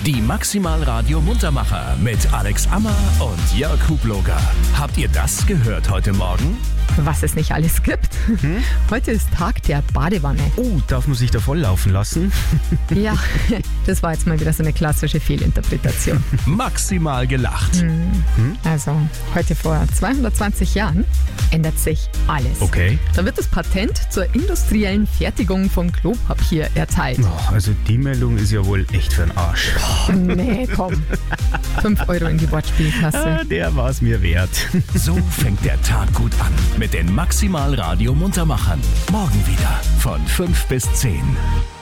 Die Maximal Radio Muntermacher mit Alex Ammer und Jörg Hubloger. Habt ihr das gehört heute Morgen? Was es nicht alles gibt. Heute ist Tag der Badewanne. Oh, darf man sich da volllaufen lassen? Ja, das war jetzt mal wieder so eine klassische Fehlinterpretation. Maximal gelacht. Also, heute vor 220 Jahren ändert sich alles. Okay. Da wird das Patent zur industriellen Fertigung von Klopapier erteilt. Oh, also die Meldung ist ja wohl echt für den Arsch. Nee, komm. 5 Euro in die Wortspielkasse. Der war's mir wert. So fängt der Tag gut an mit den Maximal Radio Muntermachern. Morgen wieder von 5 bis 10.